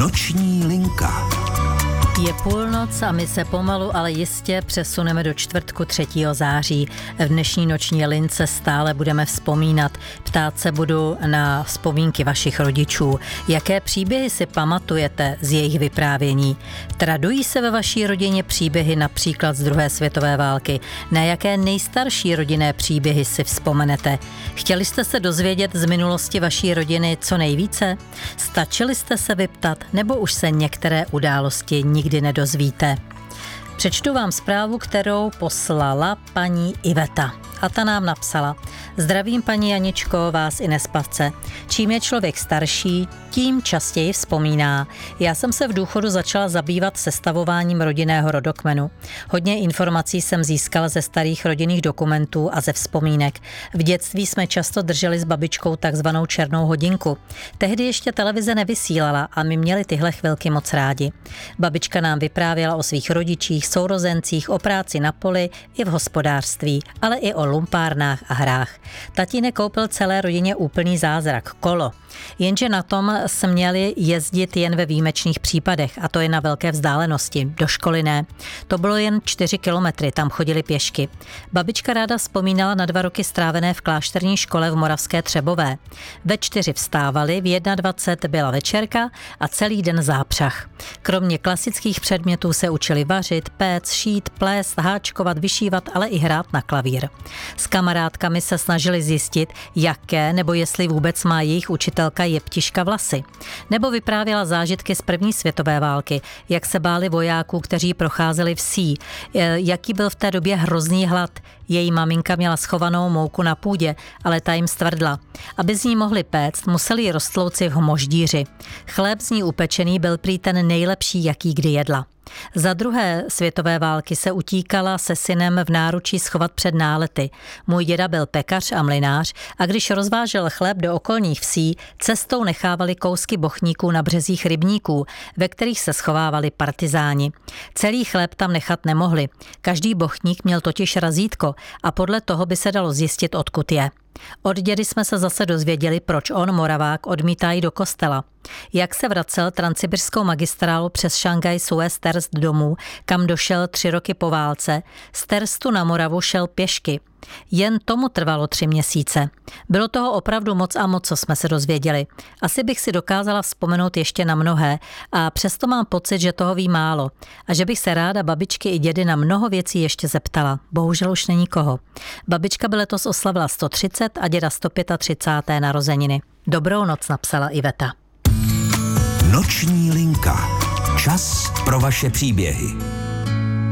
Noční linka. Je půlnoc a my se pomalu, ale jistě přesuneme do čtvrtku 3. září. V dnešní noční lince stále budeme vzpomínat. Ptát se budu na vzpomínky vašich rodičů. Jaké příběhy si pamatujete z jejich vyprávění? Tradují se ve vaší rodině příběhy například z druhé světové války? Na jaké nejstarší rodinné příběhy si vzpomenete? Chtěli jste se dozvědět z minulosti vaší rodiny co nejvíce? Stačili jste se vyptat, nebo už se některé události nikdy nedozvíte? Přečtu vám zprávu, kterou poslala paní Iveta. A ta nám napsala: Zdravím, paní Janičko, vás i nespavce. Čím je člověk starší, tím častěji vzpomíná. Já jsem se v důchodu začala zabývat sestavováním rodinného rodokmenu. Hodně informací jsem získala ze starých rodinných dokumentů a ze vzpomínek. V dětství jsme často drželi s babičkou takzvanou černou hodinku. Tehdy ještě televize nevysílala a my měli tyhle chvilky moc rádi. Babička nám vyprávěla o svých rodičích, sourozencích, o práci na poli i v hospodářství, ale i o lumpárnách a hrách. Tatínek koupil celé rodině úplný zázrak, kolo. Jenže na tom směli jezdit jen ve výjimečných případech, a to je na velké vzdálenosti. Do školy ne. To bylo jen 4 kilometry, tam chodili pěšky. Babička ráda vzpomínala na 2 roky strávené v klášterní škole v Moravské Třebové. Ve 4 vstávali, v 21 byla večerka a celý den zápřah. Kromě klasických předmětů se učili vařit, péct, šít, plést, háčkovat, vyšívat, ale i hrát na klavír. S kamarádkami se snažili zjistit, jaké nebo jestli vůbec má jejich učitelka Jeptiška vlasy. Nebo vyprávěla zážitky z první světové války, jak se báli vojáků, kteří procházeli vsí, jaký byl v té době hrozný hlad. Její maminka měla schovanou mouku na půdě, ale ta jim stvrdla. Aby z ní mohli péct, museli ji roztlouci v hmoždíři. Chléb z ní upečený byl prý ten nejlepší, jaký kdy jedla. Za druhé světové války se utíkala se synem v náručí schovat před nálety. Můj děda byl pekař a mlynář a když rozvážel chléb do okolních vsí, cestou nechávali kousky bochníků na březích rybníků, ve kterých se schovávali partizáni. Celý chléb tam nechat nemohli. Každý bochník měl totiž razítko a podle toho by se dalo zjistit, odkud je. Od dědy jsme se zase dozvěděli, proč on, Moravák, odmítá jít do kostela. Jak se vracel transsibirskou magistrálu přes Šangaj Suez Terst domů, kam došel 3 roky po válce, z Terstu na Moravu šel pěšky. Jen tomu trvalo 3 měsíce. Bylo toho opravdu moc a moc, co jsme se dozvěděli. Asi bych si dokázala vzpomenout ještě na mnohé a přesto mám pocit, že toho ví málo a že bych se ráda babičky i dědy na mnoho věcí ještě zeptala. Bohužel už není koho. Babička by letos oslavila 130 a děda 135. narozeniny. Dobrou noc, napsala Iveta. Noční linka. Čas pro vaše příběhy.